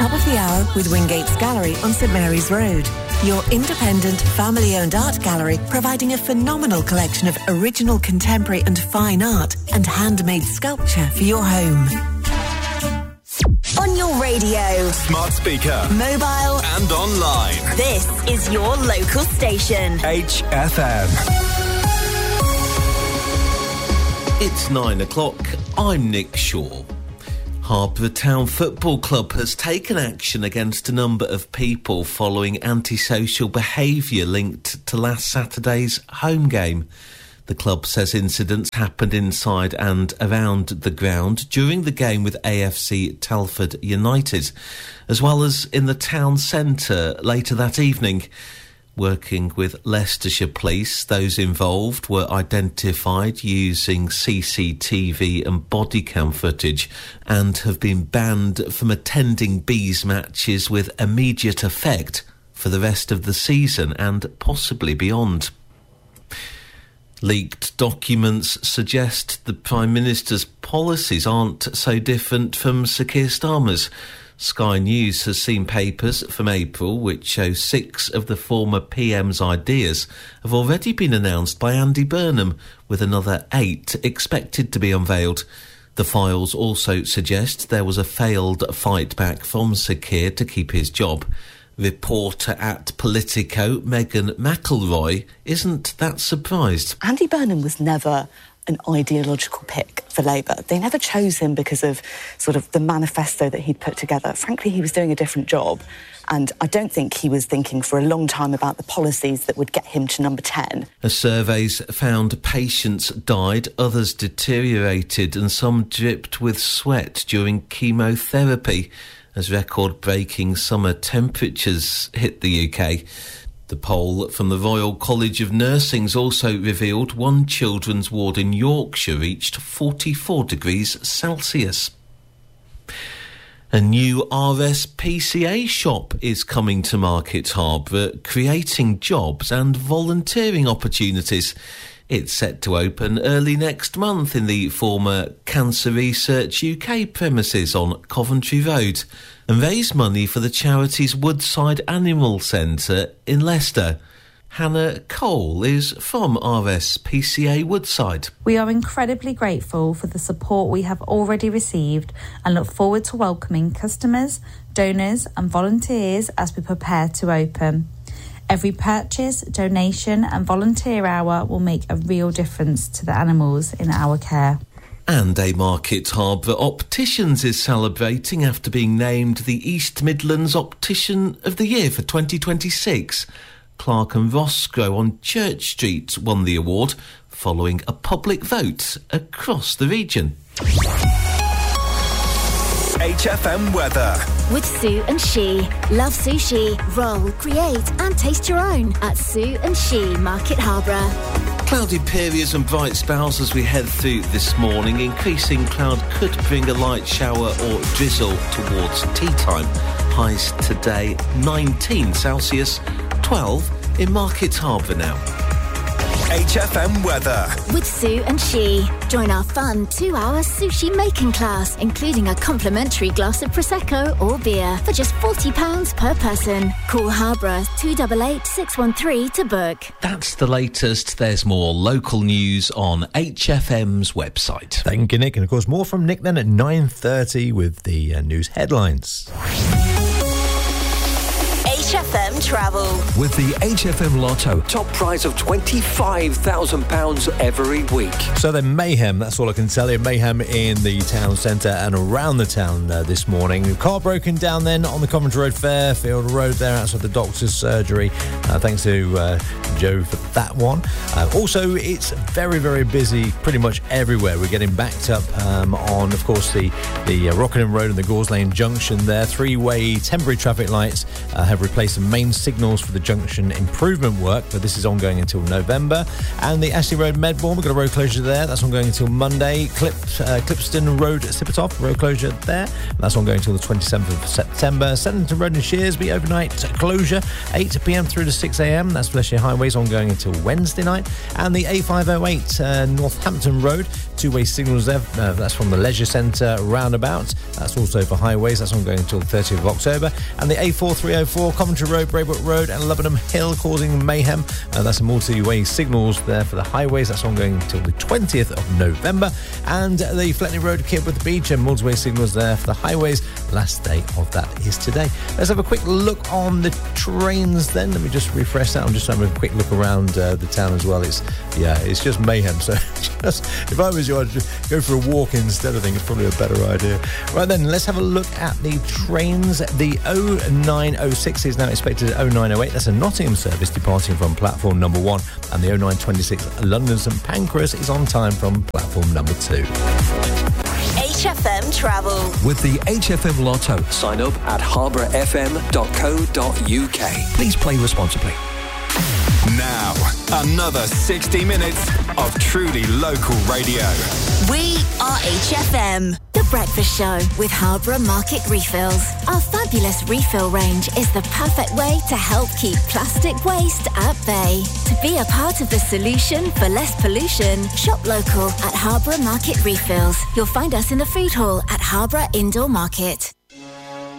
Top of the hour with Wingate's Gallery on St Mary's Road. Your independent, family-owned art gallery providing a phenomenal collection of original contemporary and fine art and handmade sculpture for your home. On your radio, smart speaker, mobile and online. This is your local station. HFM. It's 9 o'clock. I'm Nick Shaw. Harborough Town Football Club has taken action against a number of people following antisocial behaviour linked to last Saturday's home game. The club says incidents happened inside and around the ground during the game with AFC Telford United, as well as in the town centre later that evening. Working with Leicestershire Police, those involved were identified using CCTV and body cam footage and have been banned from attending Bees matches with immediate effect for the rest of the season and possibly beyond. Leaked documents suggest the Prime Minister's policies aren't so different from Sir Keir Starmer's. Sky News has seen papers from April which show 6 of the former PM's ideas have already been announced by Andy Burnham, with another 8 expected to be unveiled. The files also suggest there was a failed fight back from Sir Keir to keep his job. Reporter at Politico, Megan McElroy, isn't that surprised. Andy Burnham was never an ideological pick for Labour. They never chose him because of sort of the manifesto that he'd put together. Frankly, he was doing a different job, and I don't think he was thinking for a long time about the policies that would get him to number 10. As surveys found patients died, others deteriorated, and some dripped with sweat during chemotherapy as record-breaking summer temperatures hit the UK. The poll from the Royal College of Nursing's also revealed one children's ward in Yorkshire reached 44 degrees Celsius. A new RSPCA shop is coming to Market Harborough, creating jobs and volunteering opportunities. It's set to open early next month in the former Cancer Research UK premises on Coventry Road and raise money for the charity's Woodside Animal Centre in Leicester. Hannah Cole is from RSPCA Woodside. We are incredibly grateful for the support we have already received and look forward to welcoming customers, donors and volunteers as we prepare to open. Every purchase, donation and volunteer hour will make a real difference to the animals in our care. And a Market Harborough Opticians is celebrating after being named the East Midlands Optician of the Year for 2026. Clark and Roscoe on Church Street won the award following a public vote across the region. HFM weather. With Sue and She. Love sushi, roll, create and taste your own at Sue and She, Market Harborough. Cloudy periods and bright spells as we head through this morning. Increasing cloud could bring a light shower or drizzle towards tea time. Highs today 19 Celsius, 12 in Market Harborough now. HFM weather. With Sue and She. Join our fun 2-hour sushi making class, including a complimentary glass of Prosecco or beer for just £40 per person. Call Harborough 288 613 to book. That's the latest. There's more local news on HFM's website. Thank you, Nick. And of course, more from Nick then at 9:30 with the news headlines. HFM Travel. With the HFM Lotto, top prize of £25,000 every week. So then mayhem, that's all I can tell you. Mayhem in the town centre and around the town this morning. Car broken down then on the Coventry Road, Fairfield Road there outside the doctor's surgery. Thanks to Joe for that one. Also, it's very, very busy pretty much everywhere. We're getting backed up on, of course, the Rockingham Road and the Gauze Lane Junction there. 3-way temporary traffic lights have replaced replace the main signals for the junction improvement work, but this is ongoing until November. And the Ashley Road Medbourne, we've got a road closure there. That's ongoing until Monday. Clipston Road Sippertop, road closure there. That's ongoing until the 27th of September. Seddington Road in Shearsby, overnight closure, 8 p.m. through to 6 a.m. That's Fleshire Highways, ongoing until Wednesday night. And the A508 Northampton Road, two-way signals there. That's from the Leisure Centre roundabout. That's also for highways. That's ongoing until the 30th of October. And the A4304 Coventry Road, Braybrook Road and Lebanon Hill, causing mayhem. That's a multi-way signals there for the highways. That's ongoing until the 20th of November. And the Fletney Road, Kidworth Beach, and multi-way signals there for the highways. Last day of that is today. Let's have a quick look on the trains then. Let me just refresh that. I'm just having a quick look around the town as well. It's just mayhem. So just, if I was you, I'd just go for a walk instead. I think it's probably a better idea. Right then, let's have a look at the trains. The 0906 is now expected at 0908. That's a Nottingham service departing from platform number 1. And the 0926 London St Pancras is on time from platform number 2. HFM Travel. With the HFM Lotto. Sign up at harbourfm.co.uk. Please play responsibly. Now, another 60 minutes of truly local radio. We are HFM. The Breakfast Show with Harborough Market Refills. Our fabulous refill range is the perfect way to help keep plastic waste at bay. To be a part of the solution for less pollution, shop local at Harborough Market Refills. You'll find us in the food hall at Harborough Indoor Market.